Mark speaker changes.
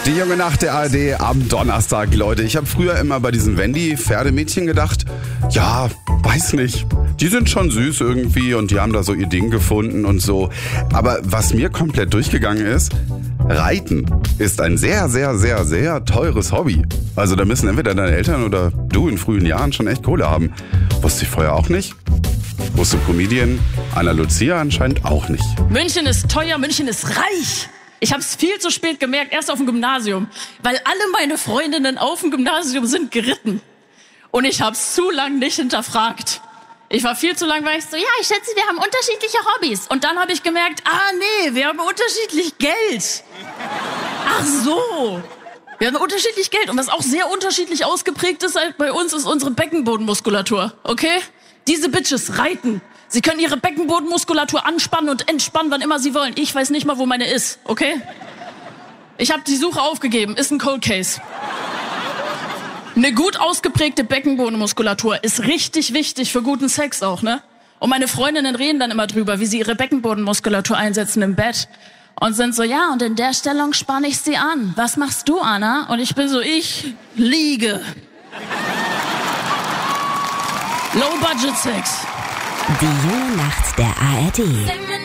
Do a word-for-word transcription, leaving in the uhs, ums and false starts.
Speaker 1: Die junge Nacht der A R D am Donnerstag, Leute. Ich habe früher immer bei diesen Wendy-Pferdemmädchen gedacht, ja, weiß nicht, die sind schon süß irgendwie und die haben da so ihr Ding gefunden und so. Aber was mir komplett durchgegangen ist, Reiten ist ein sehr, sehr, sehr, sehr teures Hobby. Also da müssen entweder deine Eltern oder du in frühen Jahren schon echt Kohle haben. Wusste ich vorher auch nicht. Wusste Comedian Anna Lucia anscheinend auch nicht.
Speaker 2: München ist teuer, München ist reich. Ich habe es viel zu spät gemerkt, erst auf dem Gymnasium. Weil alle meine Freundinnen auf dem Gymnasium sind geritten. Und ich habe es zu lang nicht hinterfragt. Ich war viel zu lang, weil ich so, ja, ich schätze, wir haben unterschiedliche Hobbys. Und dann habe ich gemerkt, ah nee, wir haben unterschiedlich Geld. Ach so. Wir haben unterschiedlich Geld. Und was auch sehr unterschiedlich ausgeprägt ist bei uns, ist unsere Beckenbodenmuskulatur. Okay? Diese Bitches reiten. Sie können ihre Beckenbodenmuskulatur anspannen und entspannen, wann immer sie wollen. Ich weiß nicht mal, wo meine ist, okay? Ich habe die Suche aufgegeben. Ist ein Cold Case. Eine gut ausgeprägte Beckenbodenmuskulatur ist richtig wichtig für guten Sex auch, ne? Und meine Freundinnen reden dann immer drüber, wie sie ihre Beckenbodenmuskulatur einsetzen im Bett. Und sind so, ja, und in der Stellung spanne ich sie an. Was machst du, Anna? Und ich bin so, ich liege. Low-Budget-Sex.
Speaker 3: Die junge Nacht der A R D.